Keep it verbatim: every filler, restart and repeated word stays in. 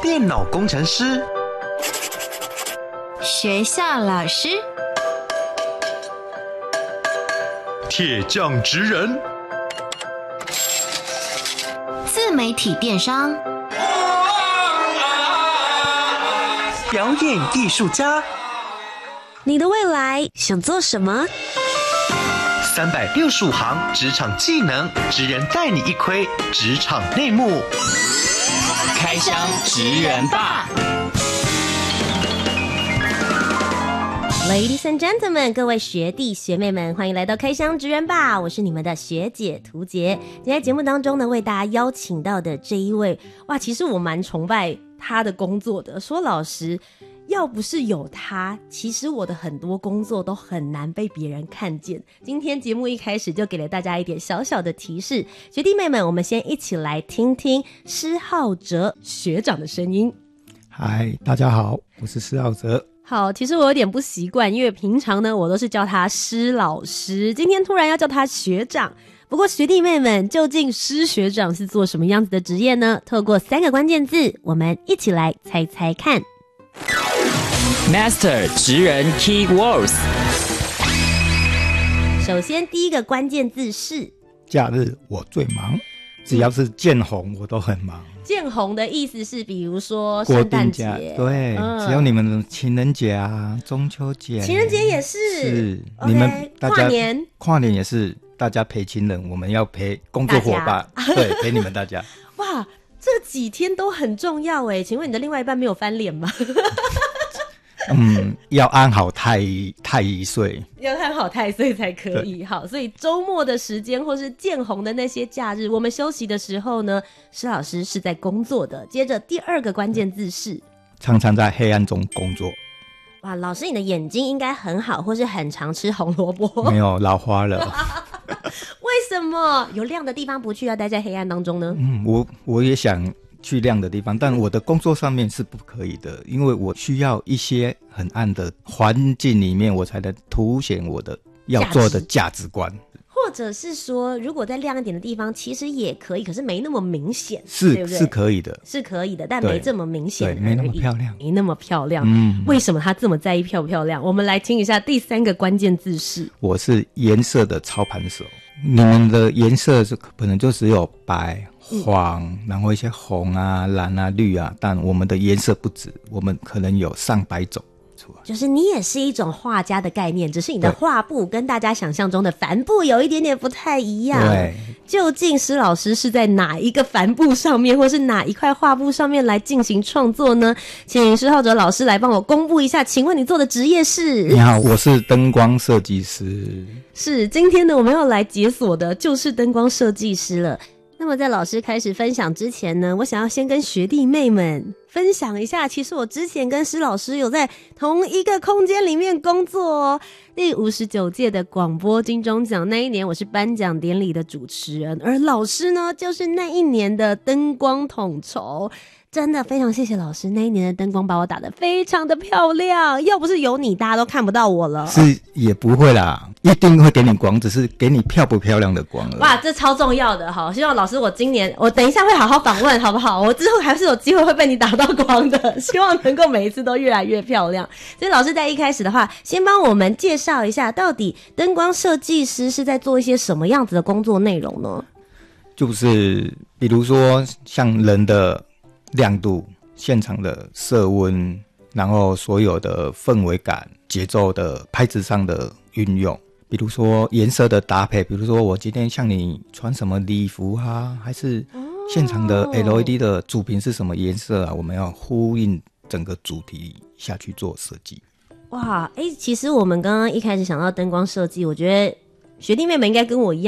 电脑工程师， 学校老师， 铁匠职人， 自媒体电商， 表演艺术家。 你的未来想做什么？ 三百六十五行职场技能，职人带你一窥职场内幕。 开箱职人吧 ！Ladies and gentlemen， 各位学弟学妹们，欢迎来到开箱职人吧！我是你们的学姐涂洁。今天节目当中呢，为大家邀请到的这一位，哇，其实我蛮崇拜他的工作的。说老实，要不是有他，其实我的很多工作都很难被别人看见。今天节目一开始就给了大家一点小小的提示，学弟妹们，我们先一起来听听施浩哲学长的声音。 嗨，大家好，我是施浩哲。 好，其实我有点不习惯，因为平常呢我都是叫他施老师，今天突然要叫他学长。不过学弟妹们，究竟施学长是做什么样子的职业呢？透过三个关键字，我们一起来猜猜看。 Master 职人 Key Words。 首先第一个关键字是假日我最忙，只要是见红我都很忙。 见红的意思是比如说圣诞节， 对、嗯、只要你们的情人节啊，中秋节， 情人节也是是、 okay, 你们大家跨年跨年也是大家陪亲人，我们要陪工作伙伴，对，陪你们大家。 哇，这几天都很重要耶，请问你的另外一半没有翻脸吗？ 嗯，要安好太太一岁， 要安好太岁才可以。好，所以周末的时间或是见红的那些假日，我们休息的时候呢，施老师是在工作的。接着第二个关键字是常常在黑暗中工作。 哇，老师你的眼睛应该很好，或是很常吃红萝卜？ 没有，老花了。 为什么有亮的地方不去，要待在黑暗当中呢？ 嗯，我我也想去亮的地方，但我的工作上面是不可以的，因为我需要一些很暗的环境里面，我才能凸显我的要做的价值观。 或者是说，如果在亮一点的地方，其实也可以，可是没那么明显， 是， 对不对？ 是可以的， 是可以的，但没这么明显， 对，没那么漂亮， 没那么漂亮。 嗯， 为什么他这么在意漂不漂亮？我们来听一下第三个关键字是： 我是颜色的操盘手。你们的颜色是可能就只有白、黄、嗯，然后一些红啊、蓝啊、绿啊，但我们的颜色不止，我们可能有上百种。 就是你也是一种画家的概念，只是你的画布跟大家想象中的帆布有一点点不太一样。 对， 究竟施老师是在哪一个帆布上面，或是哪一块画布上面来进行创作呢？请施浩哲老师来帮我公布一下，请问你做的职业是？ 你好，我是灯光设计师。 是，今天呢我们要来解锁的就是灯光设计师了。那么在老师开始分享之前呢，我想要先跟学弟妹们分享一下，其实我之前跟施老师有在同一个空间里面工作哦。第五十九届的广播金钟奖那一年，我是颁奖典礼的主持人，而老师呢就是那一年的灯光统筹。真的非常谢谢老师，那一年的灯光把我打得非常的漂亮，要不是有你，大家都看不到我了。 是也不会啦，一定会给你光，只是给你漂不漂亮的光而已。 哇，这超重要的。好，希望老师我今年我等一下会好好访问，好不好？我之后还是有机会会被你打到光的，希望能够每一次都越来越漂亮。所以老师在一开始的话，先帮我们介绍一下，到底灯光设计师是在做一些什么样子的工作内容呢？ 就是比如说像人的亮度、现场的色温，然后所有的氛围感、节奏的拍子上的运用，比如说颜色的搭配，比如说我今天像你穿什么礼服啊，还是现场的 L E D 的主屏是什么颜色啊，我们要呼应整个主题下去做设计。 哇，诶，其实我们刚刚一开始想到灯光设计，我觉得学弟妹们应该跟我一样